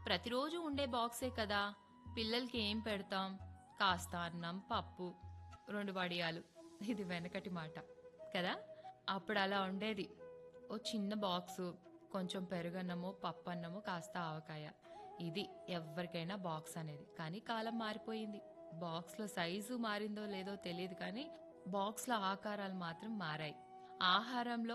ప్రతిరోజు ఉండే బాక్సే కదా, పిల్లలకి ఏం పెడతాం? కాస్త అన్నం, పప్పు, 2 వడియాలు. ఇది వెనకటి మాట కదా. అప్పుడు అలా ఉండేది. ఓ చిన్న బాక్సు, కొంచెం పెరుగన్నమో, పప్పన్నమో, కాస్త ఆవకాయ. ఇది ఎవరికైనా బాక్స్ అనేది. కానీ కాలం మారిపోయింది. బాక్స్లో సైజు మారిందో లేదో తెలియదు కానీ బాక్స్ల ఆకారాలు మాత్రం మారాయి. ఆహారంలో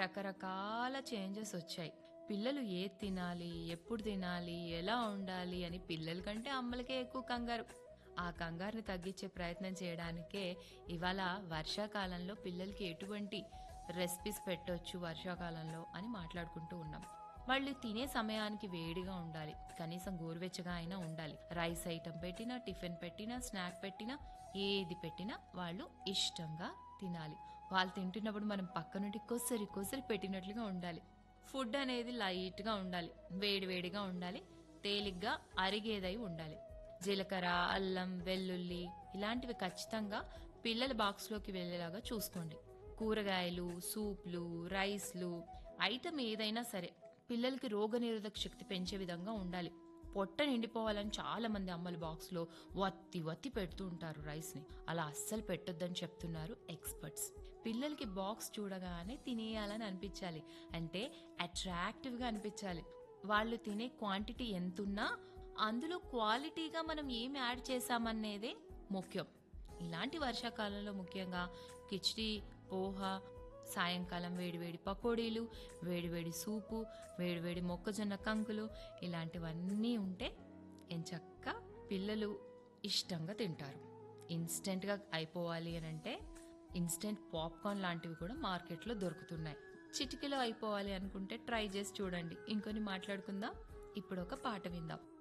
రకరకాల చేంజెస్ వచ్చాయి. పిల్లలు ఏది తినాలి, ఎప్పుడు తినాలి, ఎలా ఉండాలి అని పిల్లల కంటే అమ్మలకే ఎక్కువ కంగారు. ఆ కంగారుని తగ్గించే ప్రయత్నం చేయడానికే ఇవాళ వర్షాకాలంలో పిల్లలకి ఎటువంటి రెసిపీస్ పెట్టొచ్చు వర్షాకాలంలో అని మాట్లాడుకుంటూ ఉన్నాం. వాళ్ళు తినే సమయానికి వేడిగా ఉండాలి, కనీసం గోరువెచ్చగా అయినా ఉండాలి. రైస్ ఐటెం పెట్టినా, టిఫిన్ పెట్టినా, స్నాక్ పెట్టినా, ఏది పెట్టినా వాళ్ళు ఇష్టంగా తినాలి. వాళ్ళు తింటున్నప్పుడు మనం పక్క నుండి కొసరి కొసరి పెట్టినట్లుగా ఉండాలి. ఫుడ్ అనేది లైట్గా ఉండాలి, వేడివేడిగా ఉండాలి, తేలిగ్గా అరిగేదై ఉండాలి. జీలకర్ర, అల్లం, వెల్లుల్లి ఇలాంటివి ఖచ్చితంగా పిల్లల బాక్స్లోకి వెళ్ళేలాగా చూసుకోండి. కూరగాయలు, సూప్లు, రైస్లు, ఐటెం ఏదైనా సరే పిల్లలకి రోగనిరోధక శక్తి పెంచే విధంగా ఉండాలి. పొట్ట నిండిపోవాలని చాలా మంది అమ్మలు బాక్స్లో వత్తి వత్తి పెడుతూ ఉంటారు రైస్ని. అలా అస్సలు పెట్టొద్దని చెప్తున్నారు ఎక్స్పర్ట్స్. పిల్లలకి బాక్స్ చూడగానే తినేయాలని అనిపించాలి, అంటే అట్రాక్టివ్గా అనిపించాలి. వాళ్ళు తినే క్వాంటిటీ ఎంతున్నా అందులో క్వాలిటీగా మనం ఏం యాడ్ చేసామనేదే ముఖ్యం. ఇలాంటి వర్షాకాలంలో ముఖ్యంగా కిచిడి, పోహా, సాయంకాలం వేడివేడి పకోడీలు, వేడివేడి సూపు, వేడివేడి మొక్కజొన్న కంకులు ఇలాంటివన్నీ ఉంటే ఎంచక్కా పిల్లలు ఇష్టంగా తింటారు. ఇన్స్టెంట్గా అయిపోవాలి అని అంటే ఇన్స్టెంట్ పాప్కార్న్ లాంటివి కూడా మార్కెట్లో దొరుకుతున్నాయి. చిటికెలో అయిపోవాలి అనుకుంటే ట్రై చేసి చూడండి. ఇంకొని మాట్లాడుకుందాం. ఇప్పుడు ఒక పాట విందాం.